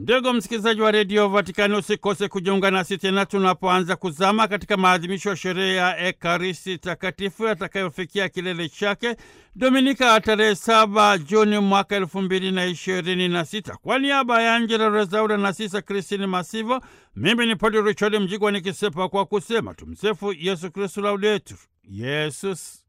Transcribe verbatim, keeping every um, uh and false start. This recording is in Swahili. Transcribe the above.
Ndugu msikilizaji wa redio Vatikani, usikose kujiunga nasi tena tunapoanza kuzama katika maadhimisho ya sherehe ya Ekaristi Takatifu yatakayofikia kilele chake Dominika tarehe saba Juni mwaka elfu mbili na ishirini na sita. Kwa niaba ya Angela Rezaura na Sisa Kristini Masivo, mimi ni Padre Richard Mjigwa nikisepa kwa kusema tumsifu Yesu Kristu, laudetur Yesus